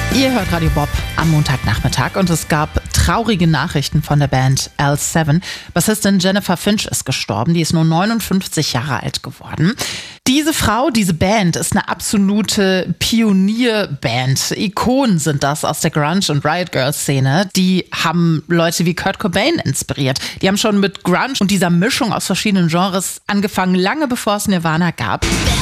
Ihr hört Radio Bob am Montagnachmittag und es gab traurige Nachrichten von der Band L7. Bassistin Jennifer Finch ist gestorben, die ist nur 59 Jahre alt geworden. Diese Frau, diese Band ist eine absolute Pionierband. Ikonen sind das aus der Grunge- und Riot Girl-Szene. Die haben Leute wie Kurt Cobain inspiriert. Die haben schon mit Grunge und dieser Mischung aus verschiedenen Genres angefangen, lange bevor es Nirvana gab.